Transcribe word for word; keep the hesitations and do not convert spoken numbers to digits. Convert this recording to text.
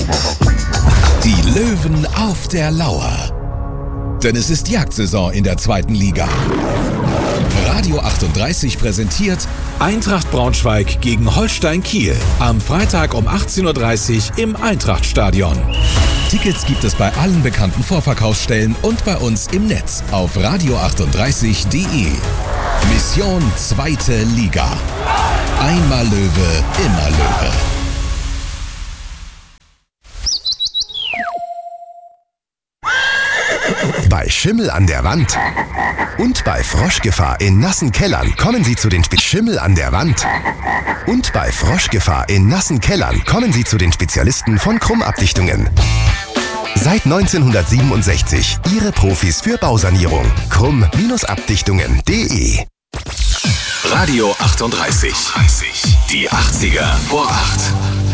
Die Löwen auf der Lauer. Denn es ist Jagdsaison in der zweiten Liga. Radio achtunddreißig präsentiert Eintracht Braunschweig gegen Holstein Kiel. Am Freitag um achtzehn Uhr dreißig im Eintrachtstadion. Tickets gibt es bei allen bekannten Vorverkaufsstellen und bei uns im Netz auf radio achtunddreißig punkt de. Mission zweite Liga. Einmal Löwe, immer Löwe. Bei Schimmel an der Wand und bei Froschgefahr in nassen Kellern kommen Sie zu den Spe- Schimmel an der Wand und bei Froschgefahr in nassen Kellern kommen Sie zu den Spezialisten von Krummabdichtungen. Seit neunzehnhundertsiebenundsechzig Ihre Profis für Bausanierung. Krumm-Abdichtungen punkt de. Radio achtunddreißig. Die achtziger vor acht.